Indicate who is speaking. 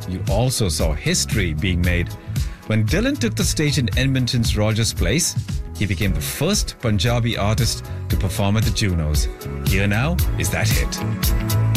Speaker 1: you also saw history being made. When Dylan took the stage in Edmonton's Rogers Place, he became the first Punjabi artist to perform at the Junos. Here now is that hit.